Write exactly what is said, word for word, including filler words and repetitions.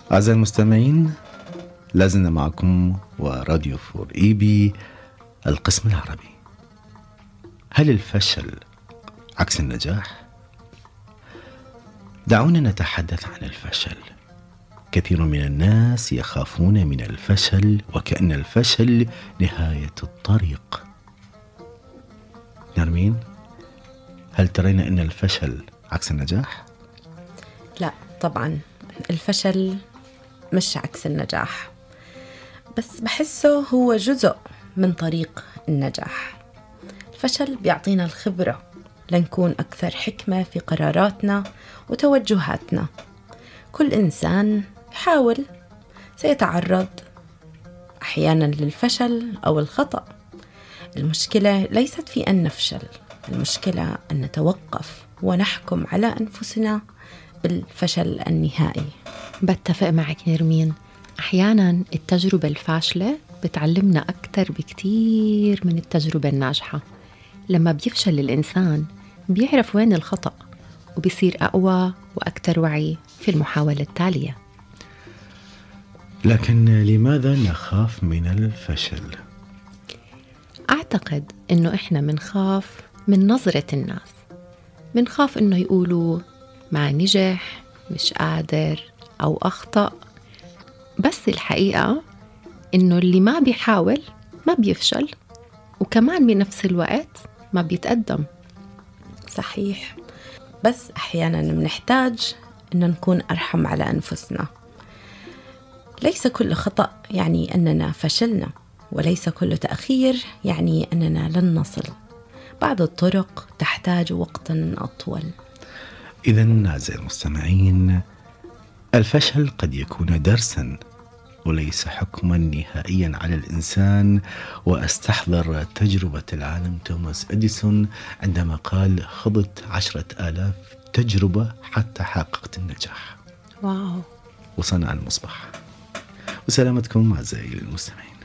أعزائي المستمعين، لازلنا معكم وراديو فور إي بي القسم العربي. هل الفشل عكس النجاح؟ دعونا نتحدث عن الفشل. كثير من الناس يخافون من الفشل وكأن الفشل نهاية الطريق. نرمين، هل ترين أن الفشل عكس النجاح؟ لا طبعا، الفشل مش عكس النجاح، بس بحسه هو جزء من طريق النجاح. الفشل بيعطينا الخبرة لنكون أكثر حكمة في قراراتنا وتوجهاتنا. كل إنسان يحاول سيتعرض أحيانا للفشل أو الخطأ. المشكلة ليست في أن نفشل، المشكلة أن نتوقف ونحكم على أنفسنا بالفشل النهائي. بتفق معك نرمين، أحياناً التجربة الفاشلة بتعلمنا أكتر بكتير من التجربة الناجحة. لما بيفشل الإنسان بيعرف وين الخطأ وبيصير أقوى وأكتر وعي في المحاولة التالية. لكن لماذا نخاف من الفشل؟ أعتقد إنه إحنا منخاف من نظرة الناس، منخاف إنه يقولوا ما نجح، مش قادر، أو أخطأ. بس الحقيقة إنه اللي ما بيحاول ما بيفشل، وكمان بنفس الوقت ما بيتقدم. صحيح، بس أحيانا بنحتاج إن نكون أرحم على أنفسنا. ليس كل خطأ يعني أننا فشلنا، وليس كل تأخير يعني أننا لن نصل. بعض الطرق تحتاج وقتا أطول. إذن أعزائي المستمعين، الفشل قد يكون درساً وليس حكماً نهائياً على الإنسان. وأستحضر تجربة العالم توماس إديسون عندما قال: خضت عشرة آلاف تجربة حتى حققت النجاح. واو. وصنع المصباح. وسلامتكم أعزائي المستمعين.